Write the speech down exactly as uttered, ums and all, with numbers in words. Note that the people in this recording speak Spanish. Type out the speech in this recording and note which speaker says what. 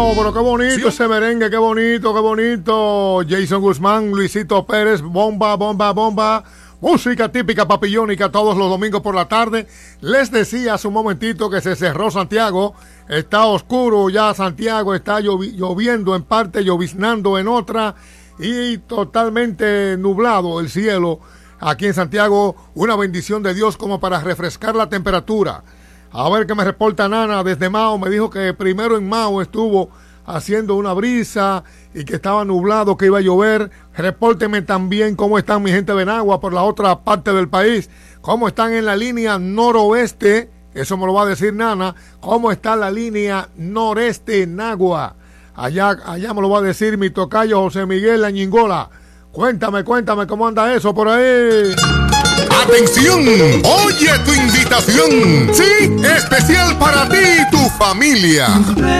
Speaker 1: bonito, pero qué bonito ¿sí? Ese merengue, qué bonito, qué bonito. Jason Guzmán, Luisito Pérez, bomba, bomba, bomba. Música típica papillónica todos los domingos por la tarde. Les decía hace un momentito que se cerró Santiago. Está oscuro ya Santiago, está llovi- lloviendo en parte, lloviznando en otra y totalmente nublado el cielo. Aquí en Santiago, una bendición de Dios como para refrescar la temperatura. A ver qué me reporta Nana desde Mao. Me dijo que primero en Mao estuvo haciendo una brisa y que estaba nublado, que iba a llover. Repórteme también cómo están mi gente de Nagua por la otra parte del país. Cómo están en la línea noroeste. Eso me lo va a decir Nana. Cómo está la línea noreste Nagua. Allá, allá me lo va a decir mi tocayo José Miguel Añingola. Cuéntame, cuéntame cómo anda eso por ahí.
Speaker 2: ¡Atención! Oye tu invitación. Sí, especial para ti y tu familia.